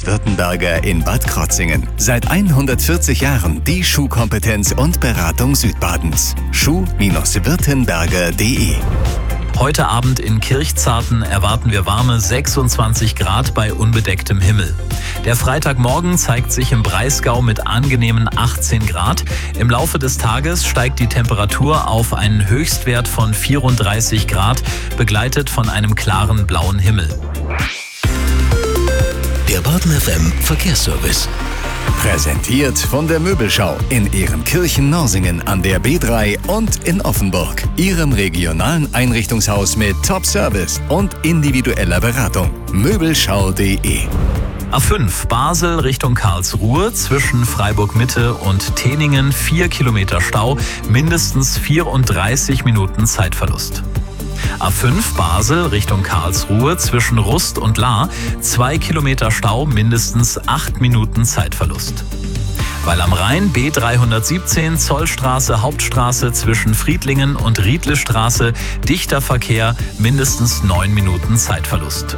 Württemberger in Bad Krotzingen. Seit 140 Jahren die Schuhkompetenz und Beratung Südbadens. Schuh-württemberger.de. Heute Abend in Kirchzarten erwarten wir warme 26 Grad bei unbedecktem Himmel. Der Freitagmorgen zeigt sich im Breisgau mit angenehmen 18 Grad. Im Laufe des Tages steigt die Temperatur auf einen Höchstwert von 34 Grad, begleitet von einem klaren blauen Himmel. Der Baden FM Verkehrsservice. Präsentiert von der Möbelschau in Ehrenkirchen-Norsingen an der B3 und in Offenburg. Ihrem regionalen Einrichtungshaus mit Top-Service und individueller Beratung. Möbelschau.de. A5 Basel Richtung Karlsruhe zwischen Freiburg-Mitte und Teningen 4 Kilometer Stau, mindestens 34 Minuten Zeitverlust. A5 Basel Richtung Karlsruhe zwischen Rust und Lahr 2 Kilometer Stau, mindestens 8 Minuten Zeitverlust. Weil am Rhein B317 Zollstraße Hauptstraße zwischen Friedlingen und Riedlestraße dichter Verkehr, mindestens 9 Minuten Zeitverlust.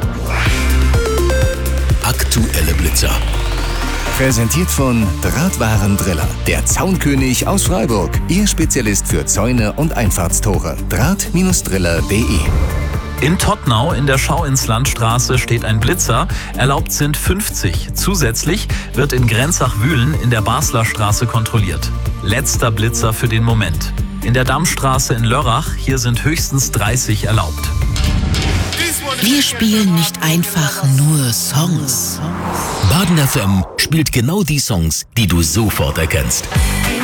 Aktuelle Blitzer. Präsentiert von Drahtwarendriller, der Zaunkönig aus Freiburg. Ihr Spezialist für Zäune und Einfahrtstore. Draht-driller.de. In Tottnau in der Schauinslandstraße steht ein Blitzer, erlaubt sind 50. Zusätzlich wird in Grenzach-Wühlen in der Basler Straße kontrolliert. Letzter Blitzer für den Moment. In der Dammstraße in Lörrach, hier sind höchstens 30 erlaubt. Wir spielen nicht einfach nur Songs. Baden FM spielt genau die Songs, die du sofort erkennst.